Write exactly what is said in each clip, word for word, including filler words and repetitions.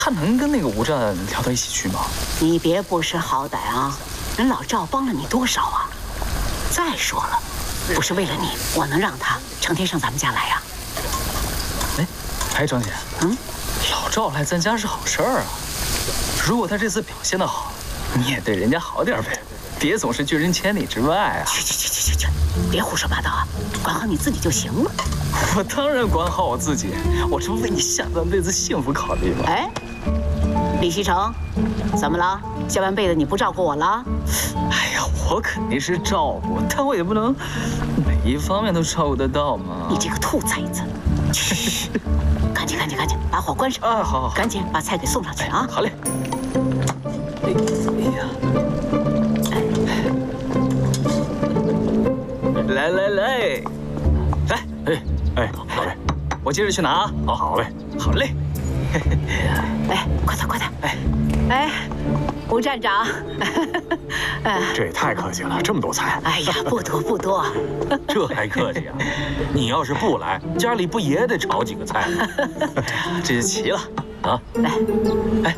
他能跟那个吴战聊到一起去吗？ 你别不识好歹啊！人老赵帮了你多少啊？再说了，不是为了你，我能让他成天上咱们家来呀？ 哎，哎，张姐， 嗯， 老赵来咱家是好事儿啊。如果他这次表现得好，你也对人家好点呗，别总是拒人千里之外啊！ 去去去去去去，别胡说八道啊！管好你自己就行了。 我当然管好我自己，我这不为你下半辈子幸福考虑吗？ 哎，李西成，怎么了？下半辈子你不照顾我了？ 哎呀，我肯定是照顾，但我也不能每一方面都照顾得到嘛。 你这个兔崽子！去，赶紧赶紧赶紧，把火关上！ 啊，好，好， 赶紧把菜给送上去啊！ 好嘞。哎呀，来来来，来， 哎哎，好嘞， 我接着去拿啊。 好，好嘞， 好嘞。 哎，快点快点！哎哎，吴站长， 这也太客气了，这么多菜。 哎呀，不多不多。 这还客气啊？你要是不来，家里不也得炒几个菜吗？ 这就齐了啊！ 来， 哎，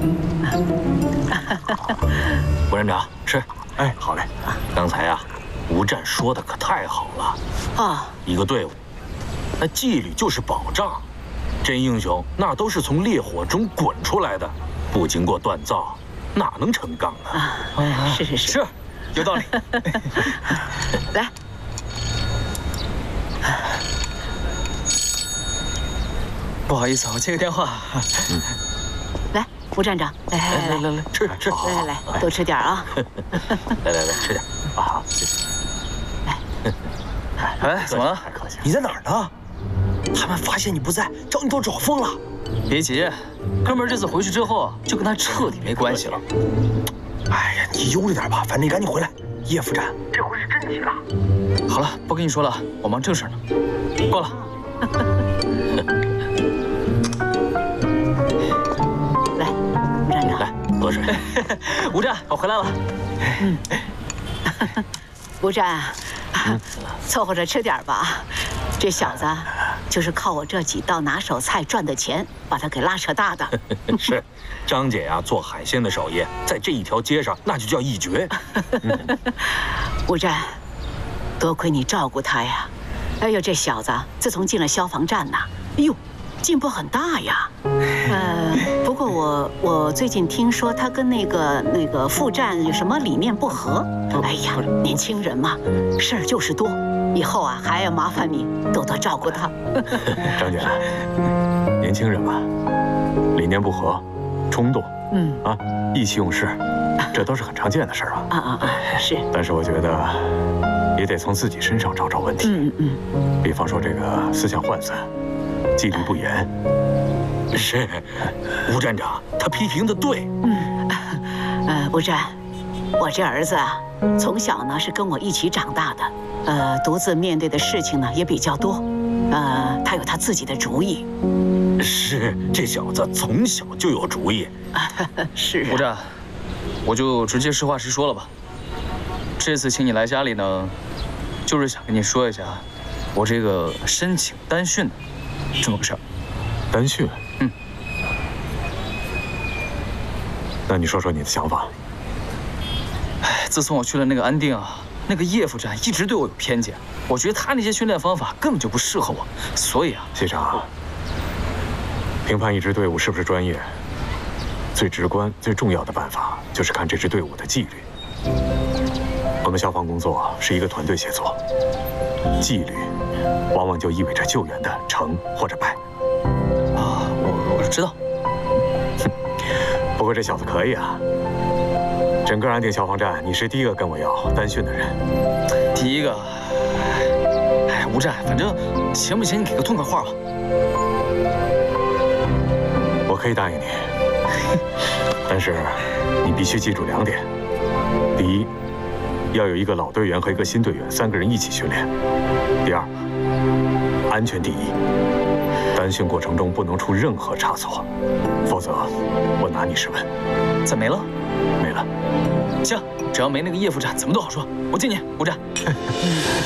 吴站长吃。哎，好嘞。刚才啊，吴战说的可太好了。 啊， 一个队伍，那纪律就是保障。真英雄那都是从烈火中滚出来的，不经过锻造，哪能成钢呢？ 啊，是是是， 是，有道理。 来， 不好意思，我接个电话。 嗯，来，吴站长，来来来来来来，吃吃， 来来来，多吃点啊。 来来来，吃点。啊，好，谢谢。 来， 哎，怎么了？ 太客气了。 你在哪儿呢？他们发现你不在，找你都找疯了。 别急，哥们儿这次回去之后就跟他彻底没关系了。 哎呀，你悠着点吧，反正你赶紧回来。叶副战，这回是真急了。 好了，不跟你说了，我忙正事呢。挂了。 来，吴站长， 来喝水。 吴战，我回来了。 嗯，吴战，凑合着吃点吧。这小子就是靠我这几道拿手菜赚的钱，把他给拉扯大的。 是，张姐呀，做海鲜的手艺，在这一条街上那就叫一绝。 嗯、吴战，多亏你照顾他呀！哎呦，这小子自从进了消防站呐，哎呦，进步很大呀。呃，不过我我最近听说他跟那个那个副战有什么理念不合。哎呀，年轻人嘛，事儿就是多。以后啊，还要麻烦你多多照顾他。 张姐，年轻人嘛，理念不合，冲动，嗯啊，意气用事，这都是很常见的事儿啊。 啊啊啊！是。 但是我觉得也得从自己身上找找问题。 嗯嗯。 比方说这个思想涣散，纪律不严。是，吴站长他批评的对。 嗯，呃，吴战，我这儿子啊，从小呢是跟我一起长大的。呃，独自面对的事情呢也比较多，呃，他有他自己的主意。 是，这小子从小就有主意。 是啊。 吴战，我就直接实话实说了吧。这次请你来家里呢，就是想跟你说一下，我这个申请单训的这么个事儿。 单训？ 嗯。 那你说说你的想法。 哎，自从我去了那个安定啊。那个叶副战一直对我有偏见，我觉得他那些训练方法根本就不适合我，所以啊， 西长，评判一支队伍是不是专业，最直观、最重要的办法就是看这支队伍的纪律。我们消防工作是一个团队协作，纪律往往就意味着救援的成或者败。 啊，我我知道。 哼，不过这小子可以啊。整个安定消防站，你是第一个跟我要单训的人。 第一个，哎，吴战，反正行不行，你给个痛快话吧。 我可以答应你，但是你必须记住两点：第一，要有一个老队员和一个新队员三个人一起训练；第二，安全第一，单训过程中不能出任何差错，否则我拿你试问。 怎么没了？ 没了。 行，只要没那个叶副战，怎么都好说。我敬你，吴战。